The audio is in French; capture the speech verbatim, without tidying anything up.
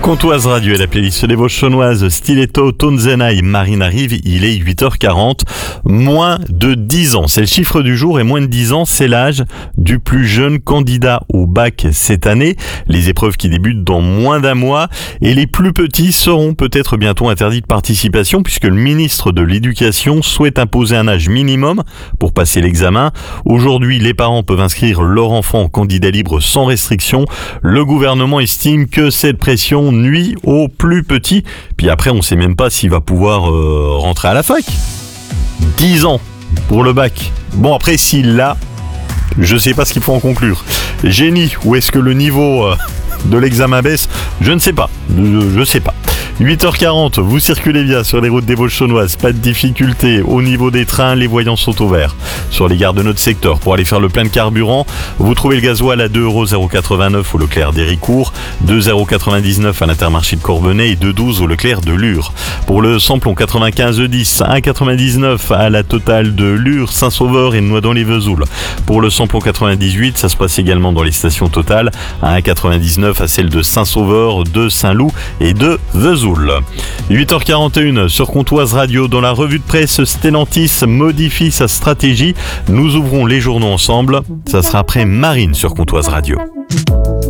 Comtoise Radio et la playlist des Vosges-Chaunoises, Stiletto, Tonzenai, Marine arrive, il est huit heures quarante, moins de dix ans. C'est le chiffre du jour et moins de dix ans, c'est l'âge du plus jeune candidat au bac cette année. Les épreuves qui débutent dans moins d'un mois et les plus petits seront peut-être bientôt interdits de participation puisque le ministre de l'Éducation souhaite imposer un âge minimum pour passer l'examen. Aujourd'hui, les parents peuvent inscrire leur enfant en candidat libre sans restriction. Le gouvernement estime que cette pression nuit aux plus petits. Puis après, on sait même pas s'il va pouvoir euh, rentrer à la fac. dix ans pour le bac. Bon, après, s'il l'a, je sais pas ce qu'il faut en conclure. Génie, ou est-ce que le niveau euh, de l'examen baisse ? Je ne sais pas. Je, je sais pas. huit heures quarante, vous circulez bien sur les routes des Vosges-Chaunoises, pas de difficulté. Au niveau des trains, les voyants sont au vert. Sur les gares de notre secteur, pour aller faire le plein de carburant, vous trouvez le gasoil à deux euros quatre-vingt-neuf au Leclerc d'Héricourt, deux euros quatre-vingt-dix-neuf à l'Intermarché de Corbonnet et deux euros douze au Leclerc de Lure. Pour le samplon quatre-vingt-quinze E dix, un euros quatre-vingt-dix-neuf à la Totale de Lure, Saint-Sauveur et Noidans-les-Vesoul. Pour le samplon quatre-vingt-dix-huit, ça se passe également dans les stations Total, à un euro quatre-vingt-dix-neuf à celle de Saint-Sauveur, de Saint-Loup et de Vesoul. huit heures quarante et une sur Comtoise Radio. Dans la revue de presse, Stellantis modifie sa stratégie. Nous ouvrons les journaux ensemble. Ça sera après Marine sur Comtoise Radio.